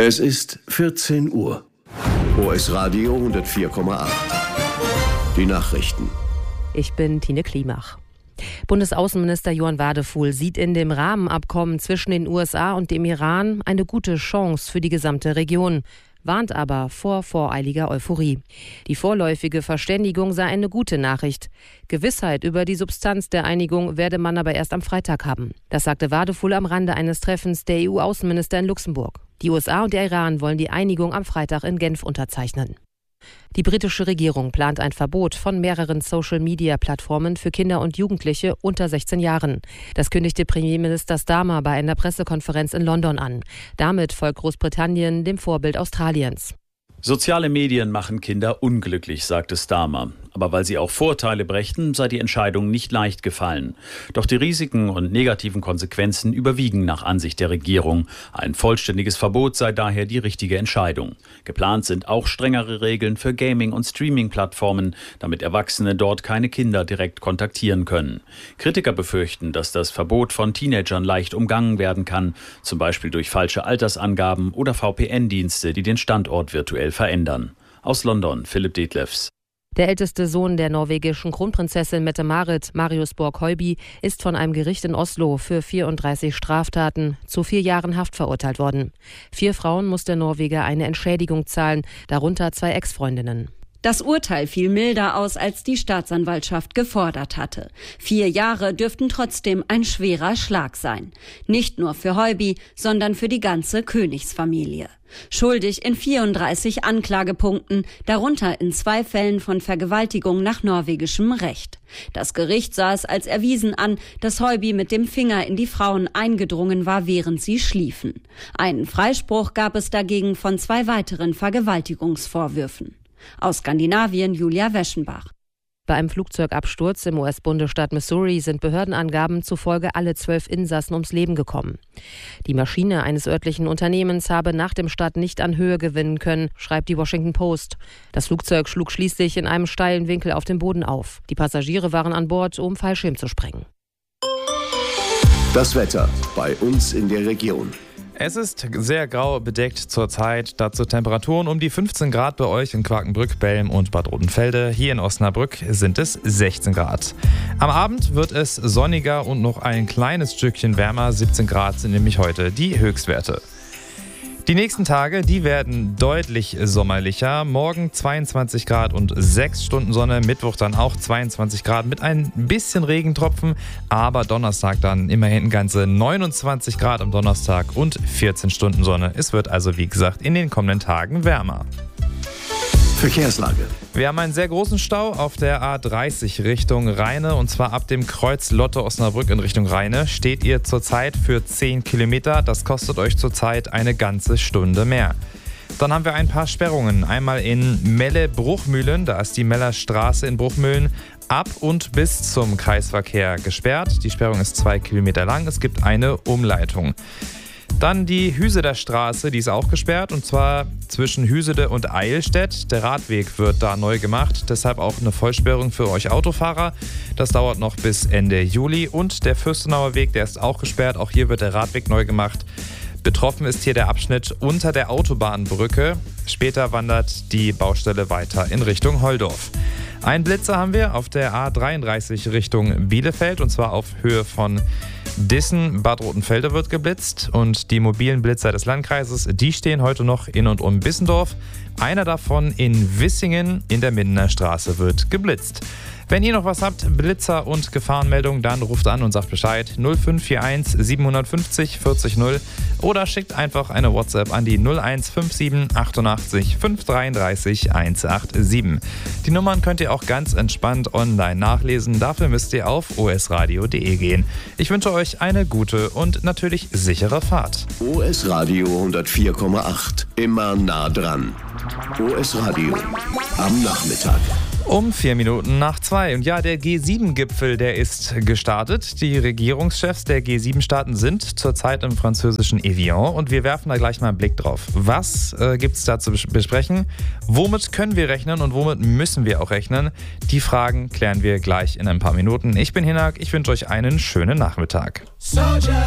Es ist 14 Uhr. OS Radio 104,8. Die Nachrichten. Ich bin Tine Klimach. Bundesaußenminister Johann Wadefuhl sieht in dem Rahmenabkommen zwischen den USA und dem Iran eine gute Chance für die gesamte Region, warnt aber vor voreiliger Euphorie. Die vorläufige Verständigung sei eine gute Nachricht. Gewissheit über die Substanz der Einigung werde man aber erst am Freitag haben. Das sagte Wadefuhl am Rande eines Treffens der EU-Außenminister in Luxemburg. Die USA und der Iran wollen die Einigung am Freitag in Genf unterzeichnen. Die britische Regierung plant ein Verbot von mehreren Social-Media-Plattformen für Kinder und Jugendliche unter 16 Jahren. Das kündigte Premierminister Starmer bei einer Pressekonferenz in London an. Damit folgt Großbritannien dem Vorbild Australiens. Soziale Medien machen Kinder unglücklich, sagte Starmer. Aber weil sie auch Vorteile brächten, sei die Entscheidung nicht leicht gefallen. Doch die Risiken und negativen Konsequenzen überwiegen nach Ansicht der Regierung. Ein vollständiges Verbot sei daher die richtige Entscheidung. Geplant sind auch strengere Regeln für Gaming- und Streaming-Plattformen, damit Erwachsene dort keine Kinder direkt kontaktieren können. Kritiker befürchten, dass das Verbot von Teenagern leicht umgangen werden kann, zum Beispiel durch falsche Altersangaben oder VPN-Dienste, die den Standort virtuell verändern. Aus London, Philipp Detlefs. Der älteste Sohn der norwegischen Kronprinzessin Mette-Marit, Marius Borg-Høiby, ist von einem Gericht in Oslo für 34 Straftaten zu 4 Jahren Haft verurteilt worden. 4 Frauen muss der Norweger eine Entschädigung zahlen, darunter 2 Ex-Freundinnen. Das Urteil fiel milder aus, als die Staatsanwaltschaft gefordert hatte. 4 Jahre dürften trotzdem ein schwerer Schlag sein. Nicht nur für Høiby, sondern für die ganze Königsfamilie. Schuldig in 34 Anklagepunkten, darunter in 2 Fällen von Vergewaltigung nach norwegischem Recht. Das Gericht sah es als erwiesen an, dass Høiby mit dem Finger in die Frauen eingedrungen war, während sie schliefen. Einen Freispruch gab es dagegen von 2 weiteren Vergewaltigungsvorwürfen. Aus Skandinavien, Julia Weschenbach. Bei einem Flugzeugabsturz im US-Bundesstaat Missouri sind Behördenangaben zufolge alle 12 Insassen ums Leben gekommen. Die Maschine eines örtlichen Unternehmens habe nach dem Start nicht an Höhe gewinnen können, schreibt die Washington Post. Das Flugzeug schlug schließlich in einem steilen Winkel auf dem Boden auf. Die Passagiere waren an Bord, um Fallschirm zu sprengen. Das Wetter bei uns in der Region. Es ist sehr grau bedeckt zurzeit, dazu Temperaturen um die 15 Grad bei euch in Quakenbrück, Belm und Bad Rotenfelde. Hier in Osnabrück sind es 16 Grad. Am Abend wird es sonniger und noch ein kleines Stückchen wärmer. 17 Grad sind nämlich heute die Höchstwerte. Die nächsten Tage, die werden deutlich sommerlicher. Morgen 22 Grad und 6 Stunden Sonne. Mittwoch dann auch 22 Grad mit ein bisschen Regentropfen. Aber Donnerstag dann immerhin ganze 29 Grad am Donnerstag und 14 Stunden Sonne. Es wird also, wie gesagt, in den kommenden Tagen wärmer. Verkehrslage. Wir haben einen sehr großen Stau auf der A30 Richtung Rheine, und zwar ab dem Kreuz Lotte-Osnabrück in Richtung Rheine steht ihr zurzeit für 10 Kilometer. Das kostet euch zurzeit eine ganze Stunde mehr. Dann haben wir ein paar Sperrungen. Einmal in Melle-Bruchmühlen, da ist die Mellerstraße in Bruchmühlen ab und bis zum Kreisverkehr gesperrt. Die Sperrung ist 2 Kilometer lang. Es gibt eine Umleitung. Dann die Hüseder Straße, die ist auch gesperrt, und zwar zwischen Hüsede und Eilstedt. Der Radweg wird da neu gemacht, deshalb auch eine Vollsperrung für euch Autofahrer. Das dauert noch bis Ende Juli. Und der Fürstenauer Weg, der ist auch gesperrt. Auch hier wird der Radweg neu gemacht. Betroffen ist hier der Abschnitt unter der Autobahnbrücke. Später wandert die Baustelle weiter in Richtung Holdorf. Einen Blitzer haben wir auf der A33 Richtung Bielefeld, und zwar auf Höhe von Dissen. Bad Rotenfelde wird geblitzt, und die mobilen Blitzer des Landkreises, die stehen heute noch in und um Bissendorf. Einer davon in Wissingen in der Mindener Straße wird geblitzt. Wenn ihr noch was habt, Blitzer und Gefahrenmeldung, dann ruft an und sagt Bescheid 0541 750 40 0 oder schickt einfach eine WhatsApp an die 0157 88 533 187. Die Nummern könnt ihr auch ganz entspannt online nachlesen. Dafür müsst ihr auf osradio.de gehen. Ich wünsche euch eine gute und natürlich sichere Fahrt. OS Radio 104,8. Immer nah dran. OS Radio am Nachmittag. Um 4 Minuten nach 2. Und ja, der G7-Gipfel, der ist gestartet. Die Regierungschefs der G7-Staaten sind zurzeit im französischen Evian, und wir werfen da gleich mal einen Blick drauf. Was gibt es da zu besprechen? Womit können wir rechnen und womit müssen wir auch rechnen? Die Fragen klären wir gleich in ein paar Minuten. Ich bin Hinak, ich wünsche euch einen schönen Nachmittag.